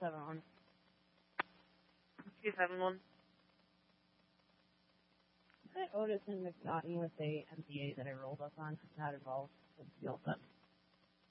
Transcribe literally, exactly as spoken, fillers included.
seven one. two seven one. That Otis and McNaughton with a M P A that I rolled up on, not involved with skill set.